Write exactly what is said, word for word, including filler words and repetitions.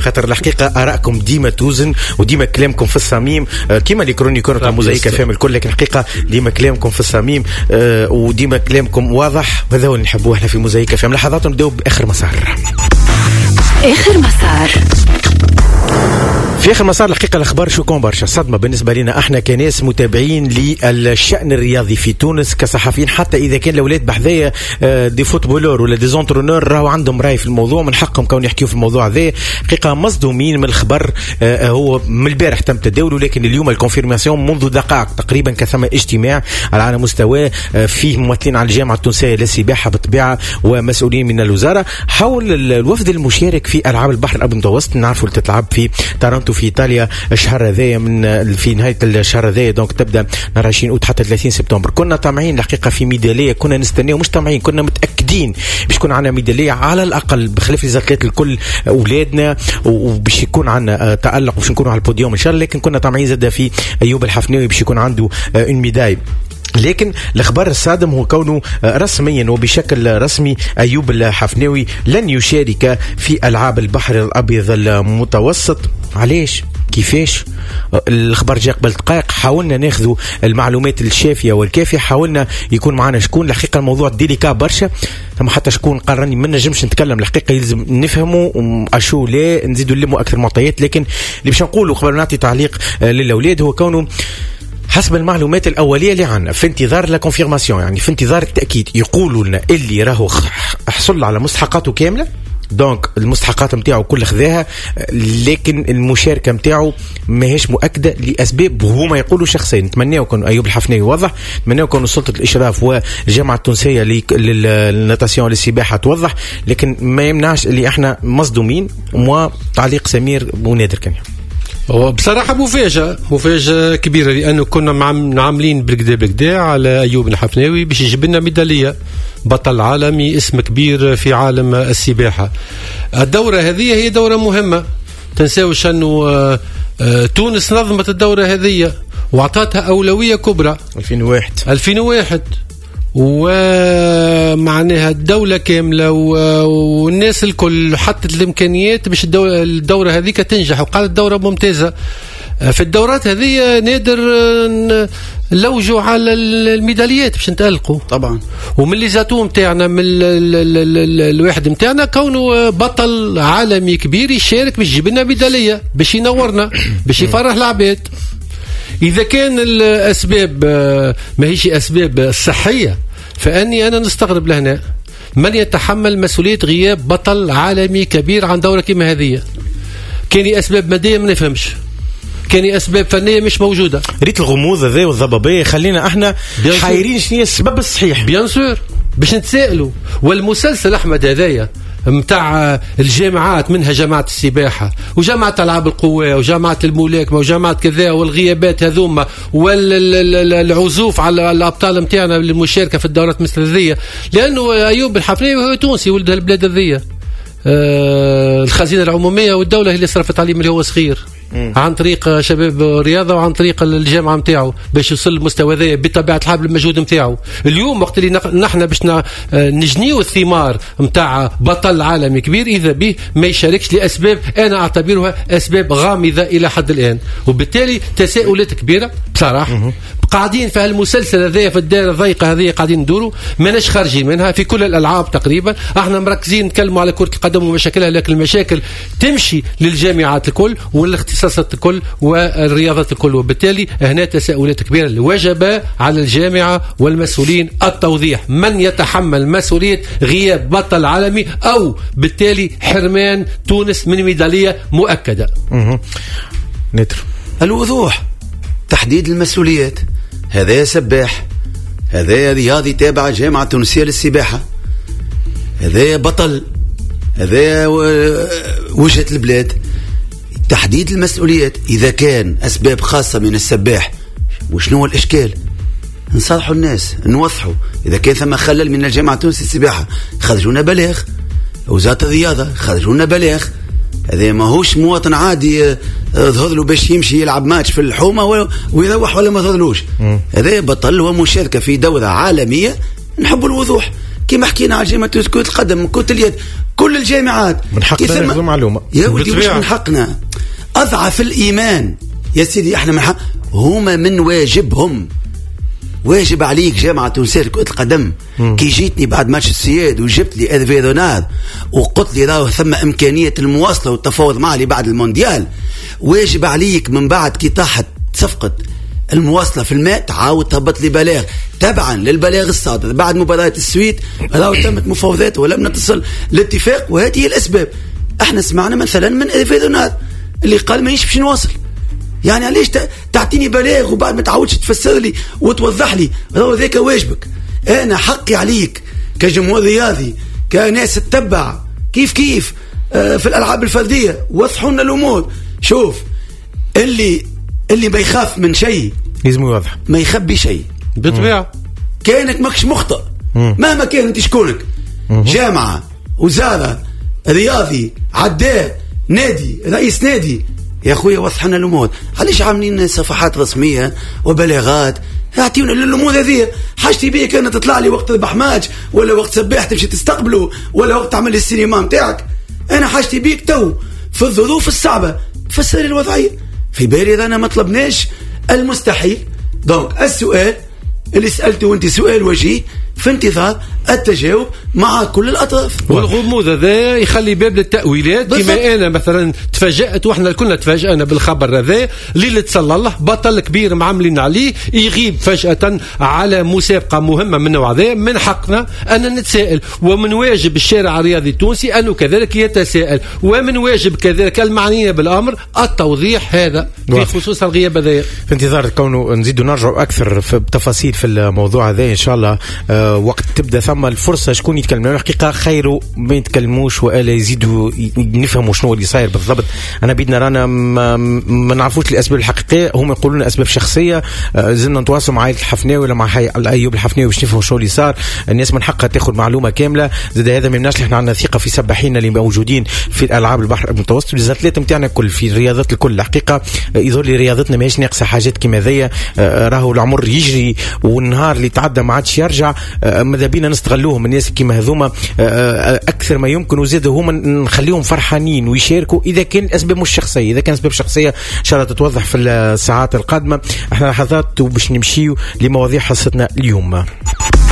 خاطر الحقيقه ارائكم ديما توزن وديما كلامكم في الصميم كيما اللي كرونيكور تاع موزايك فهم الكل، لكن الحقيقه ديما كلامكم في الصميم وديما كلامكم واضح، وهذا هو اللي نحبوه احنا في موزايك فهم. لحظات نبداو باخر مسار. اخر مسار في اخر مسار الحقيقه الاخبار شو كون برشا صدمه بالنسبه لنا احنا كناس متابعين للشان الرياضي في تونس كصحفيين، حتى اذا كان الاولاد بحذايا دي فوتبولور ولا دي زونترونور راهو عندهم راي في الموضوع، من حقهم كون يحكيوا في الموضوع هذا. حقيقه مصدومين من الخبر، هو من البارح تم تداوله، لكن اليوم الكونفيرماسيون منذ دقائق تقريبا كثم اجتماع على مستوى فيه ممثلين على الجامعه التونسيه للسباحه بالطبيعه ومسؤولين من الوزاره حول الوفد المشارك في العاب البحر الابيض المتوسط. نعرفوا اللي تتلعب في تورنتو في ايطاليا الشهر هذايا، من في نهايه الشهر هذايا دونك تبدا نهار عشرين اوت حتى ثلاثين سبتمبر. كنا طامعين الحقيقه في ميداليه، كنا نستناو مش طامعين، كنا متاكدين باش يكون عندنا ميداليه على الاقل بخلاف الزكلات الكل اولادنا، وباش يكون عندنا تالق باش نكونوا على البوديوم ان شاء الله. لكن كنا طامعين زاد في ايوب الحفناوي باش يكون عنده اون ميداي. لكن الخبر الصادم هو كونه رسميا وبشكل رسمي أيوب الحفناوي لن يشارك في ألعاب البحر الأبيض المتوسط. علاش؟ كيفاش؟ الخبر جاء قبل دقائق، حاولنا ناخذوا المعلومات الشافيه والكافيه، حاولنا يكون معنا شكون. الحقيقه الموضوع ديليكا برشا، ثم حتى شكون قررني ما نجمش نتكلم. الحقيقه يلزم نفهموا اشو لا نزيدوا نلموا اكثر معطيات. لكن اللي باش نقوله قبل نعطي تعليق للاولاد هو كونه حسب المعلومات الأولية اللي عنا في انتظار لا كونفيرماسيون، يعني في انتظار التأكيد، يقولوا لنا اللي راهو حصل على مستحقاته كاملة، دونك المستحقات متاعه كل خذاها، لكن المشاركة متاعه ماهيش مؤكدة لأسباب هما يقولوا شخصيا. نتمنى يكون أيوب الحفناوي يوضح، نتمنى يكون سلطة الإشراف والجامعة التونسية للناتاسيون للسباحة توضح، لكن ما يمنعش اللي احنا مصدومين. وتعليق سمير ونادر كان بصراحة مفاجأة مفاجأة كبيرة، لأنه كنا عاملين بالكدا بالكدا على أيوب الحفناوي باش يجيب لنا ميدالية، بطل عالمي، اسم كبير في عالم السباحة. الدورة هذه هي دورة مهمة، تنساوش أنه تونس نظمت الدورة هذه وعطاتها أولوية كبرى ألفين وواحد ألفين وواحد ومعناها الدولة كاملة والناس الكل حطت الإمكانيات باش الدورة هذيك تنجح، وقالت دورة ممتازة. في الدورات هذه نقدر نلوجوا على الميداليات باش نتألقوا طبعا، ومن اللي زاتوه متاعنا من الواحد متاعنا كونه بطل عالمي كبير يشارك باش يجيب لنا ميدالية باش ينورنا باش يفرح العباد. إذا كان الأسباب ما هيش أسباب صحية فأني أنا نستغرب لهنا من يتحمل مسؤولية غياب بطل عالمي كبير عن دورة كما هذه. كان أسباب مادية ما نفهمش، كان أسباب فنية مش موجودة. ريت الغموض ذا والضبابية خلينا احنا حايرين شنو السبب الصحيح بيان سور باش نتسائلوا. والمسلسل أحمد هذايا متاع الجامعات، منها جامعة السباحة وجامعة ألعاب القوى وجامعة الملاكمة وجامعة كذا، والغيابات هذوما والعزوف على الأبطال متاعنا للمشاركة في الدورات مثل هذه، لأنه أيوب الحفناوي هو تونسي ولد هالبلاد هذه. آه الخزينة العمومية والدولة هي اللي صرفت عليه من هو صغير عن طريق شباب الرياضة وعن طريق الجامعة متاعه باش يوصل للمستوى ذا بطبيعة الحال بالمجهود متاعه. اليوم وقت اللي نحن باش نجنيو الثمار متاع بطل عالمي كبير إذا به ما يشاركش لأسباب أنا أعتبرها أسباب غامضة إلى حد الآن، وبالتالي تساؤلات كبيرة بصراحة. قاعدين في هالمسلسل هذا في الدائرة الضيقة هذه قاعدين ندوروا، ماناش خارجين منها في كل الألعاب تقريبا. احنا مركزين نتكلموا على كرة القدم ومشاكلها، لكن المشاكل تمشي للجامعات الكل والاختصاصات الكل والرياضات الكل، وبالتالي هنا تساؤلات كبيرة. وجب على الجامعة والمسؤولين التوضيح من يتحمل مسؤولية غياب بطل عالمي أو بالتالي حرمان تونس من ميدالية مؤكدة. نتر الوضوح، تحديد المسؤوليات. هذا سباح، هذا رياضي تابع جامعة تونسية للسباحة، هذا بطل، هذا وجهة البلاد. تحديد المسؤوليات. إذا كان أسباب خاصة من السباح وشنو الإشكال؟ نصالحوا الناس، نوضحوا. إذا كان ثم خلل من الجامعة التونسية للسباحة خرجونا بلاغ، وزارة الرياضة خرجونا بلاغ. هذا ما هوش مواطن عادي ظهر له باش يمشي يلعب ماتش في الحومة ويروح ولا ما ظهرلوش. هذا بطل هو مشاركة في دورة عالمية. نحب الوضوح. كما حكينا على جامعة تونس كرة القدم كرة اليد كل الجامعات من حقنا ناخذ معلومة يا ولدي مش من حقنا أضعف الإيمان يا سيدي احنا من حق هما من واجبهم واجب عليك جامعة تونسية لكرة القدم. كي جيتني بعد ماتش السياد وجبت لي اذفي دوناد وقلت لي راه ثم امكانية المواصلة والتفاوض معي بعد المونديال، واجب عليك من بعد كي طاحت صفقة المواصلة في الماء تعاود تهبط لي بلاغ تبعا للبلاغ الصادر بعد مباراة السويد. راهو تمت مفاوضات ولم نتصل لاتفاق، وهذه هي الأسباب. احنا سمعنا مثلا من اذفي دوناد اللي قال مانيش باش نواصل. يعني علاش تعطيني بلاغ وبعد ما تعودش تفسر لي وتوضح لي؟ راهو ذاك واجبك. انا حقي عليك كجمهور رياضي كناس تتبع كيف كيف آه في الالعاب الفرديه وضحوا لنا الامور. شوف اللي اللي ما يخاف من شيء لازم يوضح، ما يخبي شيء بالطبيعه. كانك ماكش مخطئ مهما كان انت شكونك، جامعه وزاره رياضي عداء نادي رئيس نادي، يا خويا وضح لنا الامور. علاش عاملين صفحات رسميه وبلاغات؟ اعطيونا الامور هذه. حاجتي بيه كانت تطلع لي وقت ربح ماتش ولا وقت سباح تمشي تستقبله ولا وقت تعمل لي السينما نتاعك. انا حاجتي بيك تو في الظروف الصعبه تفسر لي الوضعيه. في بالي انا ما طلبناش المستحيل. دونك السؤال اللي سالته وانت سؤال وجيه في انتظار التجاوب مع كل الأطراف. والغموض هذا يخلي باب للتأويلات. كما أنا مثلا تفاجأت وإحنا كلنا تفاجأنا بالخبر هذا اللي تصلى الله بطل كبير معاملين عليه يغيب فجأة على مسابقة مهمة من نوع هذا. من حقنا أن نتساءل، ومن واجب الشارع الرياضي التونسي أنه كذلك يتساءل، ومن واجب كذلك المعنيين بالأمر التوضيح هذا في خصوص الغياب هذا. في انتظار كونه نزيدوا نرجع أكثر في التفاصيل في الموضوع هذا إن شاء الله. أه وقت تبدأ ثم الفرصة شكون يتكلم لنا الحقيقة خير ما يتكلموش ولا يزيدوا نفهموا شنو اللي صاير بالضبط. أنا بدنا رانا ما, ما نعرفوش الأسباب الحقيقية، هم يقولون أسباب شخصية. أه زلنا نتواصل مع عائلة الحفناوي ولا مع أيوب الحفناوي باش نفهموا شنو اللي صار. الناس من حقها تاخذ معلومة كاملة. زاد هذا من الناس اللي احنا عندنا ثقة في سباحينا اللي موجودين في الألعاب البحر المتوسط والزاتلات نتاعنا الكل في الرياضات الكل. الحقيقة يظهر لي رياضتنا ماهيش ناقصة حاجات كيما ذيا. أه راهو العمر يجري والنهار اللي تعدى ما عادش يرجع. أه ماذا بينا نستغلوهم الناس كيما هذوما اكثر ما يمكن، وزادوا هما نخليهم فرحانين ويشاركوا اذا كان الاسباب مش شخصيه. اذا كان اسباب شخصيه ان شاء الله تتوضح في الساعات القادمه. احنا لحظات وباش نمشيو لمواضيع حصتنا اليوم.